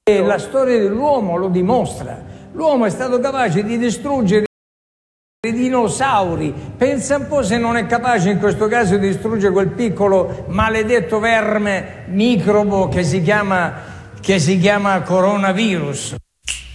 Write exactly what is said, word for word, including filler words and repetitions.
E la storia dell'uomo lo dimostra. L'uomo è stato capace di distruggere i dinosauri. Pensa un po' se non è capace in questo caso di distruggere quel piccolo maledetto verme microbo che si chiama, che si chiama coronavirus.